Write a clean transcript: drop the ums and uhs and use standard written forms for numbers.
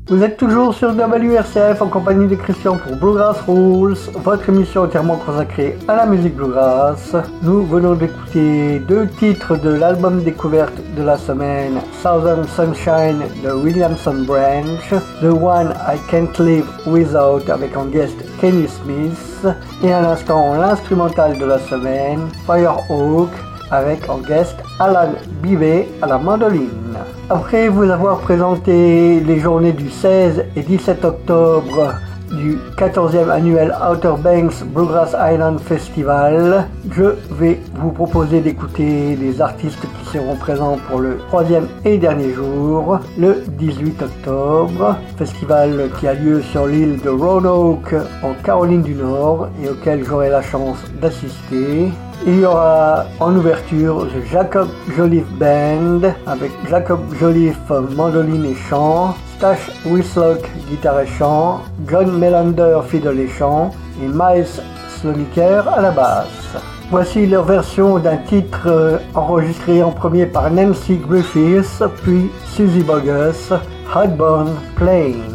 Vous êtes toujours sur WRCF en compagnie de Christian pour Bluegrass Rules, votre émission entièrement consacrée à la musique bluegrass. Nous venons d'écouter 2 titres de l'album découverte de la semaine, Southern Sunshine de Williamson Branch, The One I Can't Live Without avec en guest Kenny Smith, et à l'instant l'instrumental de la semaine, Firehawk avec en guest Alan Bivet à la mandoline. Après vous avoir présenté les journées du 16 et 17 octobre du 14e annuel Outer Banks Bluegrass Island Festival, je vais vous proposer d'écouter les artistes qui seront présents pour le 3e et dernier jour, le 18 octobre, festival qui a lieu sur l'île de Roanoke en Caroline du Nord et auquel j'aurai la chance d'assister. Il y aura en ouverture The Jacob Joliffe Band avec Jacob Joliffe mandoline et chant, Stash Whistlock guitare et chant, John Melander fiddle et chant et Miles Sloniker à la basse. Voici leur version d'un titre enregistré en premier par Nancy Griffiths puis Suzy Bogus, Hardbone Plain.